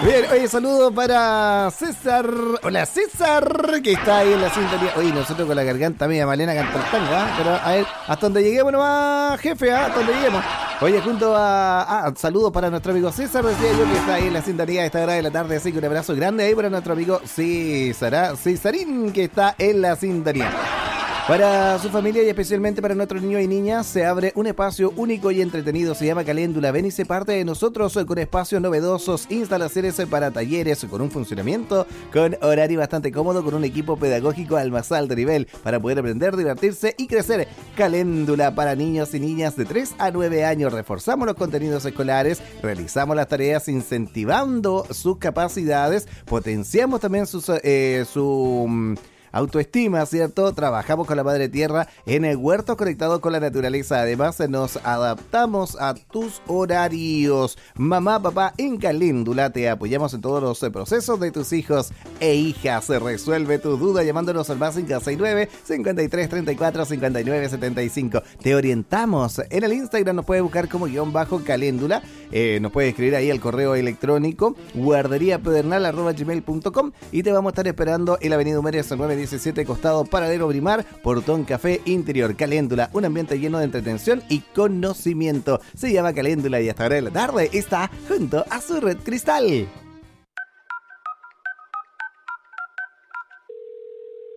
Bien, oye, saludos para César. Hola César, que está ahí en la sintonía. Oye, nosotros con la garganta media Malena cantando, pero a ver, hasta donde lleguemos nomás, jefe, hasta donde lleguemos. Oye, junto a... saludos para nuestro amigo César, decía yo, que está ahí en la sintonía a esta hora de la tarde, así que un abrazo grande ahí para nuestro amigo Cesarín, que está en la sintonía. Para su familia y especialmente para nuestros niños y niñas se abre un espacio único y entretenido, se llama Caléndula. Ven y se parte de nosotros con espacios novedosos, instalaciones para talleres, con un funcionamiento, con horario bastante cómodo, con un equipo pedagógico al más alto nivel para poder aprender, divertirse y crecer. Caléndula para niños y niñas de 3 a 9 años. Reforzamos los contenidos escolares, realizamos las tareas incentivando sus capacidades, potenciamos también su autoestima, ¿cierto? Trabajamos con la madre tierra en el huerto conectado con la naturaleza. Además, nos adaptamos a tus horarios. Mamá, papá, en Caléndula te apoyamos en todos los procesos de tus hijos e hijas. Resuelve tu duda llamándonos al más 569 53 34 59 75. Te orientamos. En el Instagram nos puedes buscar como _Caléndula. Nos puedes escribir ahí al correo electrónico guarderiapedernal@gmail.com y te vamos a estar esperando en la avenida Humérez 917, costado paralelo Brimar, Portón Café Interior. Caléndula, un ambiente lleno de entretención y conocimiento. Se llama Caléndula y hasta ahora de la tarde está junto a su red cristal.